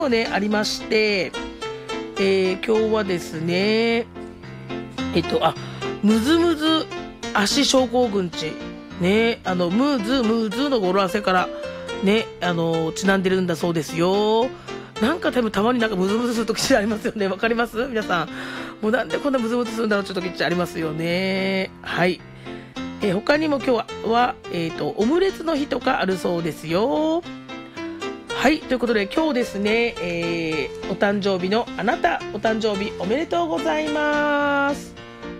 ね、ありまして、今日はですね、ムズムズ足症候群値。ね、ムーズの語呂合わせから、ね、ちなんでるんだそうですよ。なんか多分たまになんかムズムズするときってありますよね。わかります皆さん。もうなんでこんなムズムズするんだろうって時ってありますよね。はい。他にも今日は、オムレツの日とかあるそうですよ。はい。ということで今日ですね、お誕生日のあなた、お誕生日おめでとうございます。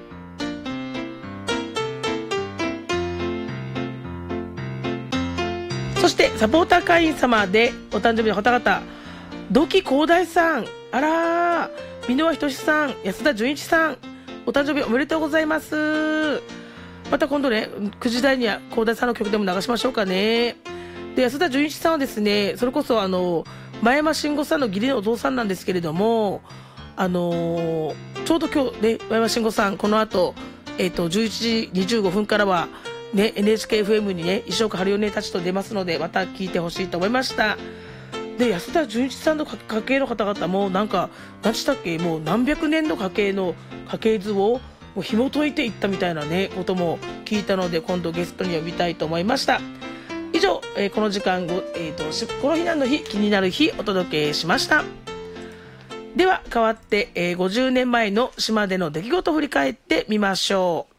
そしてサポーター会員様でお誕生日の方々、土岐広大さん、あらー、箕輪仁さん、安田純一さん、お誕生日おめでとうございます。また今度ね、9時台には広大さんの曲でも流しましょうかね。で、安田純一さんはですね、それこそ前山慎吾さんの義理のお父さんなんですけれども、ちょうど今日ね、前山慎吾さん、この後、11時25分からは、ね、NHKFM にね、石岡春代たちと出ますので、また聞いてほしいと思いました。で、安田純一さんの家系の方々も、なんか、何したっけ、もう何百年の家系図を、もう紐解いていったみたいなね、ことも聞いたので、今度ゲストに呼びたいと思いました。以上、この時間この日何の日、気になる日、お届けしました。では、代わって、50年前の島での出来事を振り返ってみましょう。